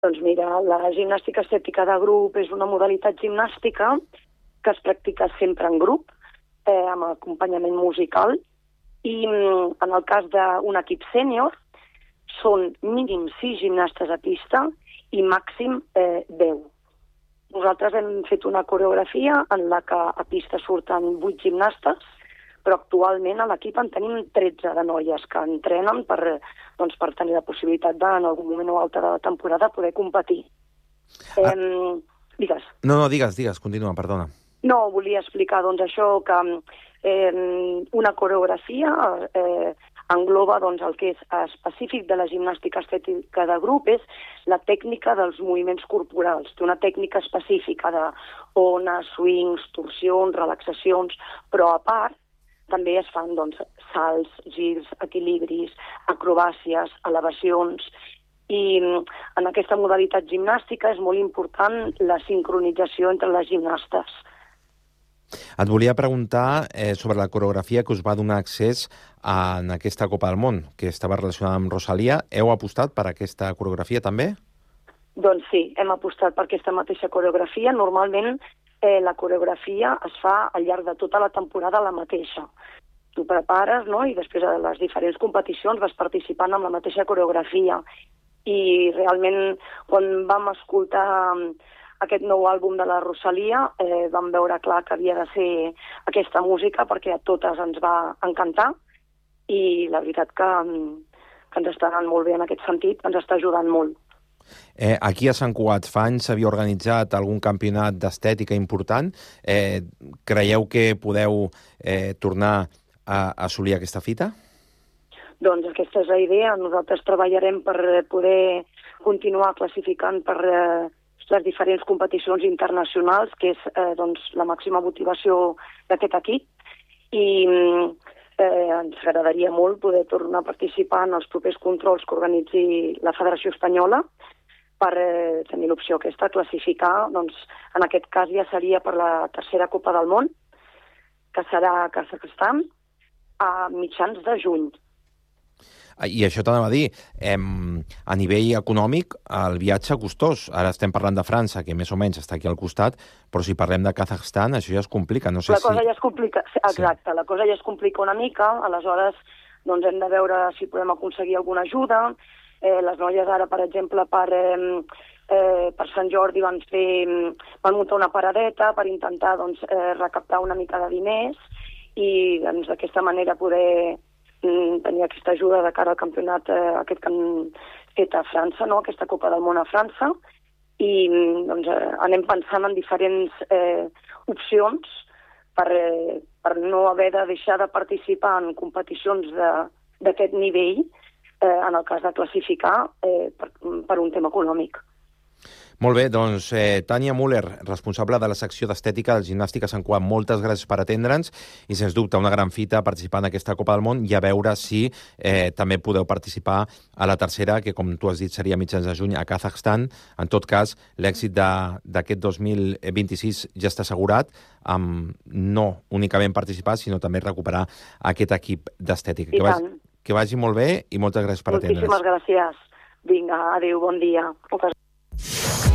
Doncs mira, la gimnàstica estètica de grup és una modalitat gimnàstica que es practica sempre en grup, amb acompanyament musical, i en el cas d'un equip sènior són mínim 6 gimnastes a pista i màxim 10. Nosaltres hem fet una coreografia en la que a pista surten 8 gimnastes, però actualment a l'equip en tenim 13 de noies que entrenen per tenir la possibilitat en algun moment o altre de la temporada poder competir. Digues. No, digues, continua, perdona. No, volia explicar això, que una coreografia engloba el que és específic de la gimnàstica estètica de grup, és la tècnica dels moviments corporals. Té una tècnica específica d'ones, swings, torsions, relaxacions, però a part també es fan salts, girs, equilibris, acrobàcies, elevacions, i en aquesta modalitat gimnàstica és molt important la sincronització entre les gimnastes. Et volia preguntar sobre la coreografia que us va donar accés en aquesta Copa del Món, que estava relacionada amb Rosalia. Heu apostat per aquesta coreografia també? Doncs sí, hem apostat per aquesta mateixa coreografia. Normalment la coreografia es fa al llarg de tota la temporada la mateixa. Tu prepares, no?, i després de les diferents competicions vas participant amb la mateixa coreografia. I realment, quan vam escoltar aquest nou àlbum de la Rosalia, vam veure clar que havia de ser aquesta música perquè a totes ens va encantar i la veritat que ens està anant molt bé en aquest sentit, ens està ajudant molt. Aquí a Sant Cugat fa anys s'havia organitzat algun campionat d'estètica important. Creieu que podeu tornar a assolir aquesta fita? Doncs aquesta és la idea. Nosaltres treballarem per poder continuar classificant per les diferents competicions internacionals, que és la màxima motivació d'aquest equip, i ens agradaria molt poder tornar a participar en els propers controls que organitzi la Federació Espanyola per tenir l'opció aquesta, classificar, en aquest cas ja seria per la tercera Copa del Món, que serà a Kazakhstan a mitjans de juny. I això t'anava a dir, a nivell econòmic, el viatge costós. Ara estem parlant de França, que més o menys està aquí al costat, però si parlem de Kazakhstan, això ja es complica. No sé la cosa ja es complica, exacte, la cosa ja es complica una mica, aleshores hem de veure si podem aconseguir alguna ajuda. Les noies ara, per exemple, per Sant Jordi van muntar una paradeta per intentar recaptar una mica de diners i d'aquesta manera poder tenir aquesta ajuda de cara al campionat aquest que han fet a França, aquesta Copa del Món a França, i anem pensant en diferents opcions per no haver de deixar de participar en competicions d'aquest nivell en el cas de classificar per un tema econòmic. Molt bé, doncs Tània Müller, responsable de la secció d'estètica del Gimnàstica Sant Cugat, moltes gràcies per atendre'ns i, sens dubte, una gran fita participar en aquesta Copa del Món i a veure si també podeu participar a la tercera, que, com tu has dit, seria a mitjans de juny a Kazakhstan. En tot cas, l'èxit d'aquest 2026 ja està assegurat, amb no únicament participar, sinó també recuperar aquest equip d'estètica. Que vagi molt bé i moltes gràcies per atendre'ns. Moltíssimes gràcies. Vinga, adéu, bon dia.